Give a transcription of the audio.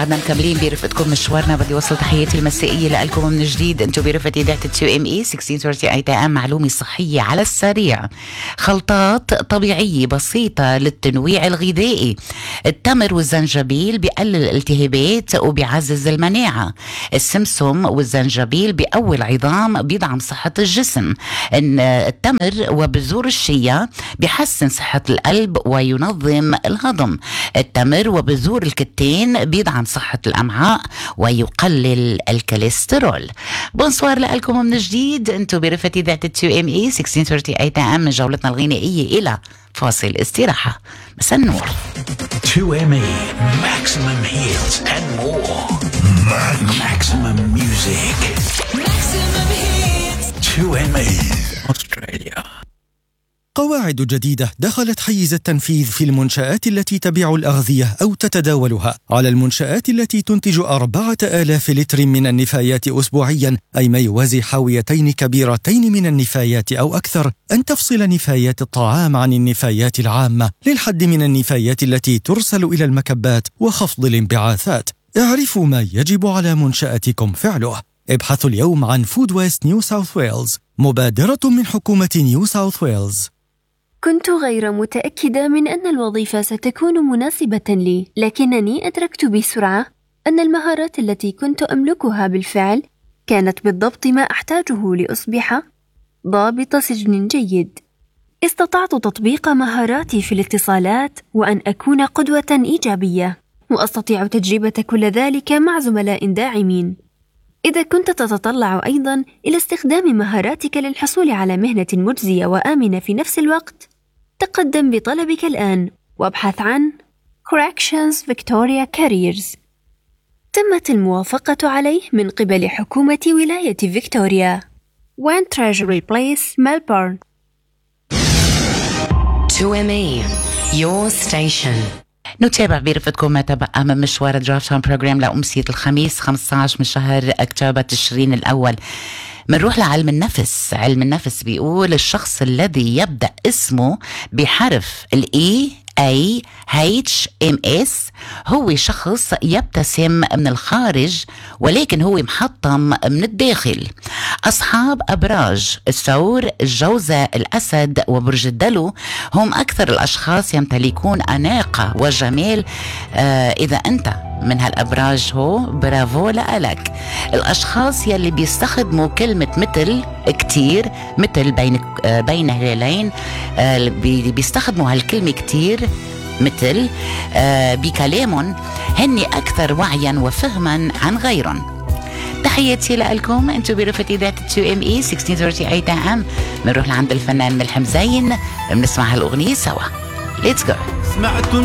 بعدنا مكملين برفقتكم مشوارنا. بدي وصل تحياتي المسائية لكم من جديد. انتم برفقة إذاعة 2ME 1630 AM. معلومة صحية على السريع. خلطات طبيعية بسيطة للتنويع الغذائي. التمر والزنجبيل بيقلل الالتهابات وبيعزز المناعة. السمسم والزنجبيل بيقوي العظام، بيدعم صحة الجسم. التمر وبذور الشيا بيحسن صحة القلب وينظم الهضم. التمر وبذور الكتان بيدعم صحة الأمعاء ويقلل الكوليسترول. بونسوار لكم من جديد. انتو برفقة إذاعة 2ME 1630 AM من جولتنا الغنائية إلى فاصل استراحة. مساء النور. 2ME maximum hits and more. Maximum music. Maximum hits. 2ME Australia. قواعد جديدة دخلت حيز التنفيذ في المنشآت التي تبيع الأغذية أو تتداولها. على المنشآت التي تنتج 4,000 لتر من النفايات أسبوعيا، أي ما يوازي حاويتين كبيرتين من النفايات أو أكثر، أن تفصل نفايات الطعام عن النفايات العامة للحد من النفايات التي ترسل إلى المكبات وخفض الانبعاثات. اعرفوا ما يجب على منشأتكم فعله. ابحثوا اليوم عن فود ويست نيو ساوث ويلز، مبادرة من حكومة نيو ساوث ويلز. كنت غير متأكدة من أن الوظيفة ستكون مناسبة لي، لكنني أدركت بسرعة أن المهارات التي كنت أملكها بالفعل كانت بالضبط ما أحتاجه لأصبح ضابط سجن جيد. استطعت تطبيق مهاراتي في الاتصالات وأن أكون قدوة إيجابية، وأستطيع تجربة كل ذلك مع زملاء داعمين. إذا كنت تتطلع أيضا إلى استخدام مهاراتك للحصول على مهنة مجزية وآمنة في نفس الوقت، تقدم بطلبك الآن وابحث عن Corrections Victoria Careers. تمت الموافقة عليه من قبل حكومة ولاية فيكتوريا. 1 Treasury Place, Melbourne. 2ME Your Station. نتابع برفقتكم ما تبقى من مشوار الدرايف تايم بروجرام لأمسية الخميس 15 من شهر أكتوبر تشرين الأول. منروح لعلم النفس. علم النفس بيقول الشخص الذي يبدأ اسمه بحرف EAHMS هو شخص يبتسم من الخارج ولكن هو محطم من الداخل. أصحاب أبراج الثور، الجوزة، الأسد وبرج الدلو هم أكثر الأشخاص يمتلكون أناقة وجمال. إذا أنت من هالأبراج هو برافو لألك. الأشخاص يلي بيستخدموا كلمة مثل كتير، مثل بين هلالين، بيستخدموا هالكلمة كتير مثل بكلامهم، هن أكثر وعيا وفهما عن غيرهم. تحياتي لكم. انتو برفقة إذاعة 2ME 1630 AM. بنروح لعند الفنان ملحم زين، بنسمع هالأغنية سوا. Let's go.